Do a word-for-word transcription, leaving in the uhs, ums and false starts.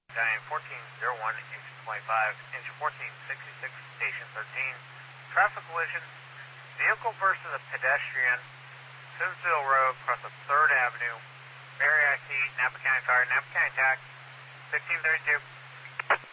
Diane fourteen oh one, engine twenty-five, engine fourteen sixty-six, station thirteen. Traffic collision. Vehicle versus a pedestrian. Simmsville Road, across the third Avenue. Marietta, Napa County Fire, Napa County Tax, fifteen thirty-two.